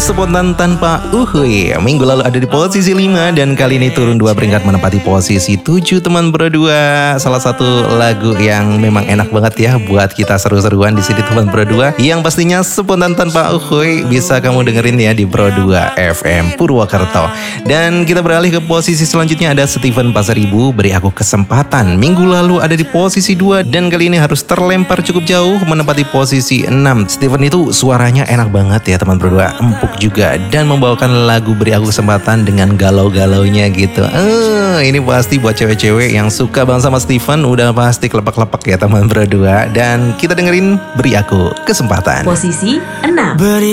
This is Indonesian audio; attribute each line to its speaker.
Speaker 1: Spontan Tanpa Uhuy. Minggu lalu ada di posisi 5 dan kali ini turun 2 peringkat menempati posisi 7 teman berdua. Salah satu lagu yang memang enak banget ya buat kita seru-seruan di sini teman berdua. Yang pastinya Spontan Tanpa Uhuy bisa kamu dengerin ya di Pro 2 FM Purwokerto. Dan kita beralih ke posisi selanjutnya, ada Steven Pasaribu, Beri Aku Kesempatan. Minggu lalu ada di posisi 2 dan kali ini harus terlempar cukup jauh menempati posisi 6. Steven itu suaranya enak banget ya teman berdua, empuk juga dan membawakan lagu Beri Aku Kesempatan dengan galau-galaunya gitu. Ini pasti buat cewek-cewek yang suka banget sama Steven udah pasti kelepak-lepak ya teman berdua. Dan kita dengerin Beri Aku Kesempatan.
Speaker 2: Posisi 6.